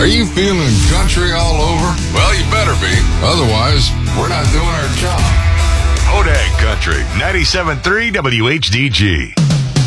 Are you feeling country all over? Well, you better be. Otherwise, we're not doing our job. Hodag Country, 97.3 WHDG.